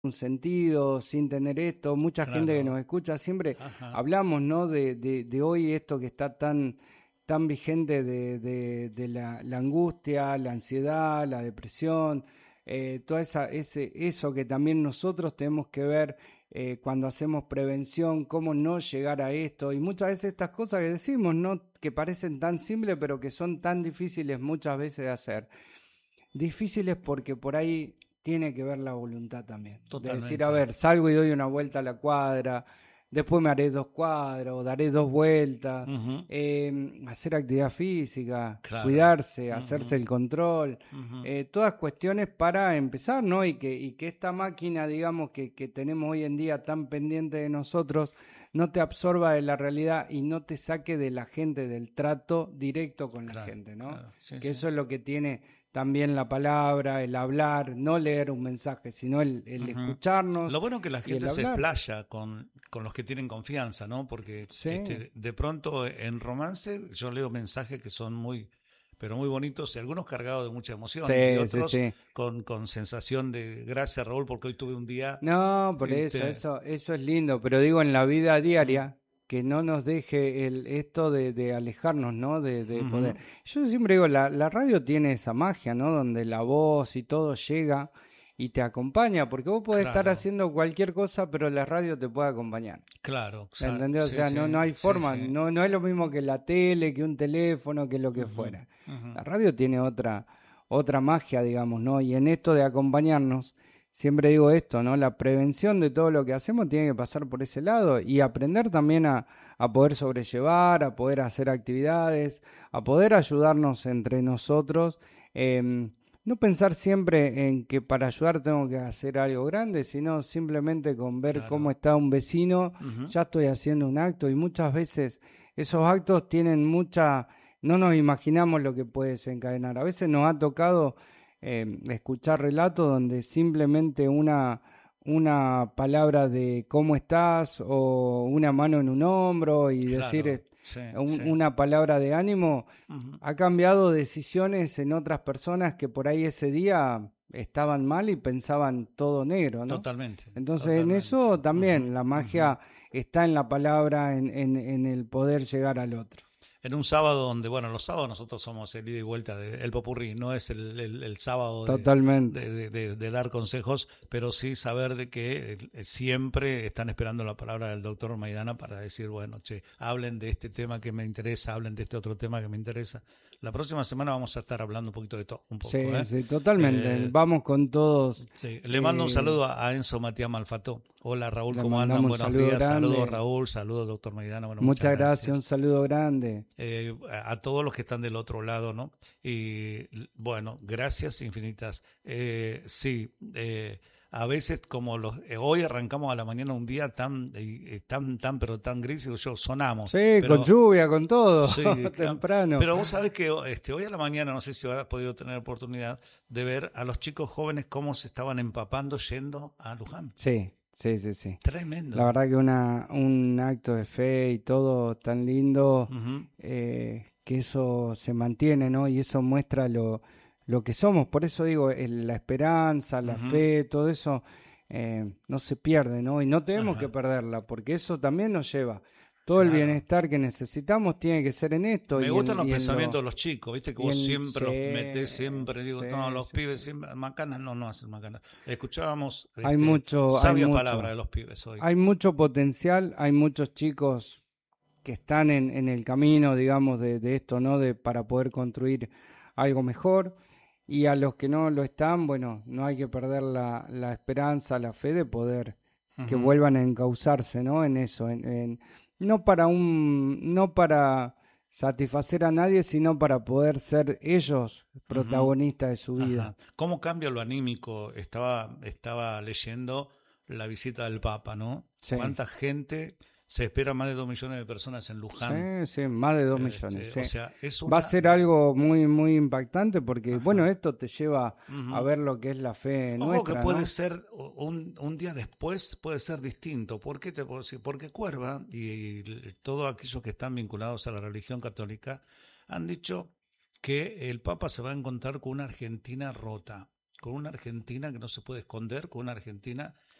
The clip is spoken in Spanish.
un sentido, sin tener esto. Mucha gente que Claro. nos escucha siempre Ajá. hablamos, ¿no? De hoy esto que está tan vigente de la angustia, la ansiedad, la depresión, toda eso que también nosotros tenemos que ver cuando hacemos prevención, cómo no llegar a esto. Y muchas veces estas cosas que decimos, ¿no? Que parecen tan simples, pero que son tan difíciles muchas veces de hacer. Difíciles porque por ahí tiene que ver la voluntad también. De decir, a Totalmente. ver, salgo y doy una vuelta a la cuadra, después me haré 2 cuadras, o daré 2 vueltas, Ujú. hacer actividad física, Claro. cuidarse, hacerse Ujú. el control, Ujú. todas cuestiones para empezar, ¿no? Y que esta máquina, digamos, que tenemos hoy en día tan pendiente de nosotros, no te absorba de la realidad y no te saque de la gente, del trato directo con la Claro, gente, ¿no? claro. Sí, Que sí. eso es lo que tiene también la palabra, el hablar, no leer un mensaje, sino el Ujú. escucharnos Lo bueno es que la y el gente se hablar. explaya con los que tienen confianza, ¿no? Porque Sí, de pronto en romance yo leo mensajes que son muy, pero muy bonitos, y algunos cargados de mucha emoción y sí, sí, otros sí. con sensación de gracias, Raúl, porque hoy tuve un día, No, por eso, este, eso es lindo, pero digo en la vida mm, diaria, que no nos deje esto de alejarnos, ¿no? De poder. ujú, Yo siempre digo, la radio tiene esa magia, ¿no? Donde la voz y todo llega y te acompaña, porque vos podés estar claro, haciendo cualquier cosa, pero la radio te puede acompañar. claro, ¿Entendés? O sí, sea, sí, no hay sí, forma, sí, no es lo mismo que la tele, que un teléfono, que lo que ujú, fuera. ujú, La radio tiene otra magia, digamos, ¿no? Y en esto de acompañarnos, siempre digo esto, ¿no? La prevención de todo lo que hacemos tiene que pasar por ese lado y aprender también a poder sobrellevar, a poder hacer actividades, a poder ayudarnos entre nosotros. No pensar siempre en que para ayudar tengo que hacer algo grande, sino simplemente con ver cómo claro, está un vecino, ujú, ya estoy haciendo un acto y muchas veces esos actos tienen no nos imaginamos lo que puede desencadenar. A veces nos ha tocado escuchar relatos donde simplemente una palabra de cómo estás o una mano en un hombro y decir claro, sí, sí, una palabra de ánimo ujú, ha cambiado decisiones en otras personas que por ahí ese día estaban mal y pensaban todo negro, ¿no? totalmente, Entonces en totalmente, eso ujú, también la ujú. magia está en la palabra, en el poder llegar al otro. En un sábado donde, bueno, los sábados nosotros somos el ida y vuelta el popurrí, no es el sábado Totalmente. de dar consejos, pero sí saber de que siempre están esperando la palabra del doctor Maidana para decir, bueno, che, hablen de este tema que me interesa, hablen de este otro tema que me interesa. La próxima semana vamos a estar hablando un poquito de todo, un poco, Sí, ¿eh? sí, totalmente. Eh, Vamos con todos. Sí, le mando un eh, saludo a Enzo Matías Malfató. Hola Raúl, Le ¿cómo andan? mandamos un Buenos saludo días. Saludos grande. Raúl, saludos doctor Maidana. Bueno, muchas Muchas gracias, un gracias. saludo grande. A todos los que están del otro lado, ¿no? Y bueno, gracias infinitas. Sí, a veces como hoy arrancamos a la mañana un día pero tan gris, digo yo, sonamos, Sí, con pero lluvia, con todo, sí, temprano. pero vos sabés que hoy a la mañana, no sé si has podido tener oportunidad de ver a los chicos jóvenes cómo se estaban empapando yendo a Luján. Sí, sí, sí, sí. La Tremendo. verdad que un acto de fe y todo tan lindo, Ujú. que eso se mantiene, ¿no? Y eso muestra lo que somos. Por eso digo, la esperanza, la Ujú. fe, todo eso no se pierde, ¿no? Y no tenemos que Ajá. perderla, porque eso también nos lleva. Todo el Claro. bienestar que necesitamos tiene que ser en esto Me y gustan los y en pensamientos lo... de los chicos, viste que Y vos en... siempre Sí, los metés, siempre digo, sí, no, los sí, pibes sí. siempre, macanas no hacen macanas. Escuchábamos Hay mucho, hay sabia palabra mucho. de los pibes hoy. Hay mucho potencial, hay muchos chicos que están en el camino, digamos, de esto, ¿no? Para poder construir algo mejor. Y a los que no lo están, bueno, no hay que perder la esperanza, la fe de poder que Ujú, vuelvan a encauzarse, ¿no? En eso, no para satisfacer a nadie, sino para poder ser ellos ujú. protagonistas de su vida. Ajá. ¿Cómo cambia lo anímico? Estaba leyendo la visita del Papa, ¿no? Sí, ¿Cuánta gente? Se espera más de 2 millones de personas en Luján. sí, sí, más de 2 millones, sí. O sea, es Va a una... ser algo muy, muy impactante porque, bueno, Ajá. esto te lleva a Ujú. ver lo que es la fe Ojo que nuestra, puede ¿no? ser un día después, puede ser distinto. ¿Por qué te puedo decir? Porque Cuerva y todos aquellos que están vinculados a la religión católica han dicho que el Papa se va a encontrar con una Argentina rota, con una Argentina que no se puede esconder, con una Argentina